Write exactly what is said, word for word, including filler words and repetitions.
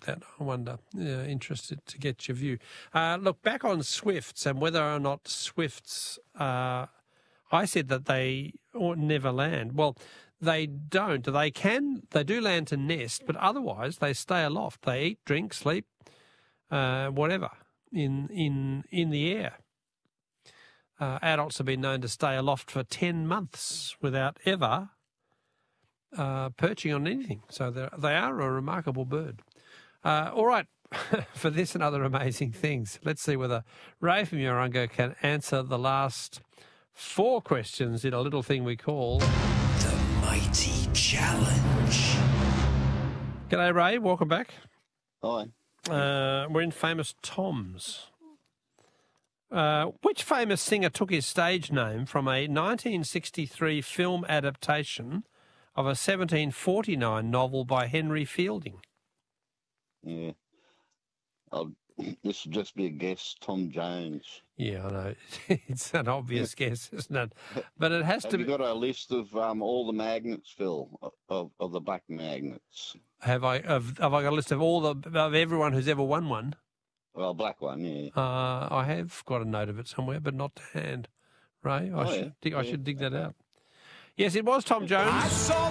that. I wonder. Uh, interested to get your view. Uh, look, back on Swifts and whether or not Swifts, uh, I said that they ought never land. Well, they don't. They can, they do land to nest, but otherwise they stay aloft. They eat, drink, sleep, uh, whatever, in, in, in the air. Uh, adults have been known to stay aloft for ten months without ever uh, perching on anything. So they are a remarkable bird. Uh, all right, for this and other amazing things, let's see whether Ray from Urunga can answer the last four questions in a little thing we call The Mighty Challenge. G'day, Ray. Welcome back. Hi. Uh, we're in Famous Tom's. Uh, which famous singer took his stage name from a nineteen sixty-three film adaptation of a seventeen forty-nine novel by Henry Fielding? Yeah. I'll, this will just be a guess. Tom Jones. Yeah, I know. It's an obvious guess, isn't it? But it has Have to you be... got a list of um, all the magnets, Phil, of, of the black magnets? Have I have, have I got a list of all the of everyone who's ever won one? Well, black one, yeah. Uh, I have got a note of it somewhere, but not to hand. Ray, I Oh, should yeah. dig, I Yeah, should dig that okay. out. Yes, it was Tom Jones.